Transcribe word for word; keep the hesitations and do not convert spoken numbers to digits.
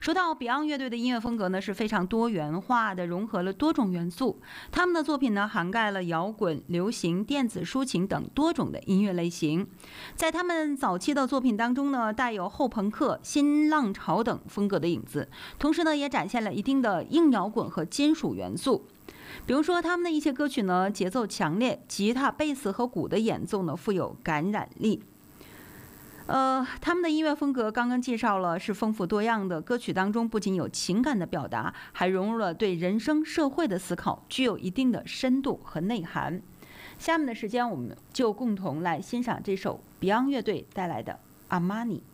说到 Beyond 乐队的音乐风格呢，是非常多元化的，融合了多种元素。他们的作品呢，涵盖了摇滚、流行、电子、抒情等多种的音乐类型。在他们早期的作品当中呢，带有后朋克、新浪潮等风格的影子，同时呢，也展现了一定的硬摇滚和金属元素。比如说，他们的一些歌曲呢，节奏强烈，吉他、贝斯和鼓的演奏呢，富有感染力。呃，他们的音乐风格刚刚介绍了，是丰富多样的。歌曲当中不仅有情感的表达，还融入了对人生、社会的思考，具有一定的深度和内涵。下面的时间，我们就共同来欣赏这首 Beyond 乐队带来的《阿玛尼》。